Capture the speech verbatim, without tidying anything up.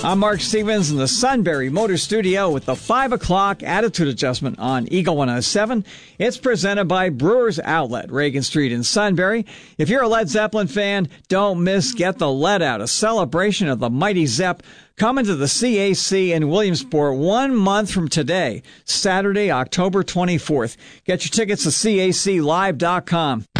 I'm Mark Stevens in the Sunbury Motor Studio with the five o'clock attitude adjustment on Eagle one oh seven. It's presented by Brewers Outlet, Reagan Street in Sunbury. If you're a Led Zeppelin fan, don't miss Get the Lead Out, a celebration of the mighty Zepp, coming to the C A C in Williamsport one month from today, Saturday, October twenty-fourth. Get your tickets at C A C live dot com.